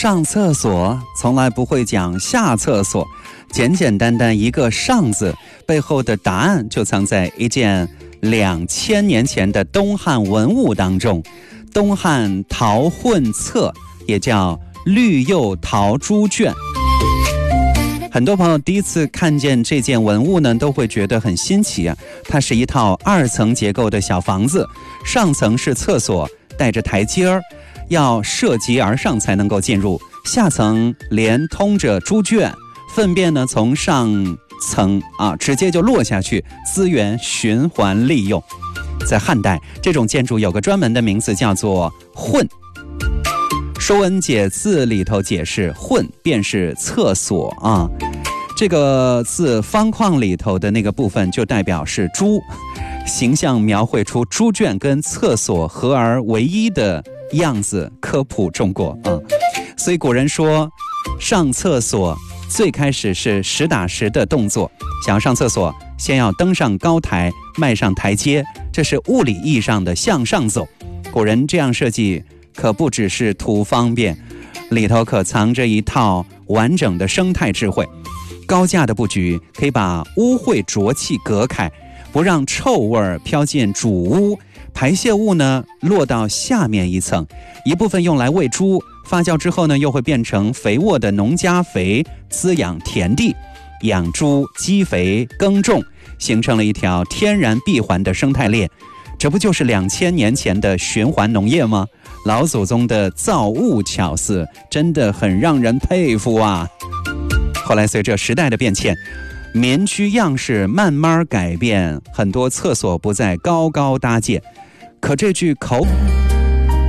上厕所从来不会讲下厕所，简简单单一个上字，背后的答案就藏在一件2000年前的东汉文物当中。东汉陶混册，也叫绿釉陶朱卷。很多朋友第一次看见这件文物呢，都会觉得很新奇啊。它是一套2层结构的小房子，上层是厕所，带着台阶儿，要涉级而上才能够进入。下层连通着猪圈，粪便呢从上层直接就落下去，资源循环利用。在汉代，这种建筑有个专门的名字，叫做混。《说文解字》里头解释，混便是厕所啊。这个字方框里头的那个部分就代表是猪，形象描绘出猪圈跟厕所合而为一的样子，科普中国啊。所以古人说，上厕所最开始是实打实的动作，想要上厕所，先要登上高台，迈上台阶，这是物理意义上的向上走。古人这样设计可不只是图方便，里头可藏着一套完整的生态智慧。高架的布局可以把污秽浊气隔开，不让臭味飘进主屋，排泄物呢落到下面一层，一部分用来喂猪，发酵之后呢又会变成肥沃的农家肥，滋养田地，养猪积肥耕种，形成了一条天然闭环的生态链。这不就是2000年前的循环农业吗？老祖宗的造物巧思真的很让人佩服啊。后来随着时代的变迁，民居样式慢慢改变，很多厕所不再高高搭建，可这句口